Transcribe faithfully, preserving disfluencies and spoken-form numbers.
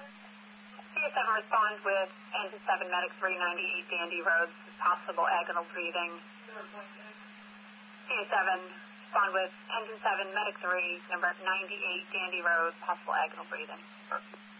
C A seven respond with engine seven, medic three ninety-eight Dandy Road, possible agonal breathing. C A seven respond with engine seven, medic three, number ninety-eight Dandy Road, possible agonal breathing.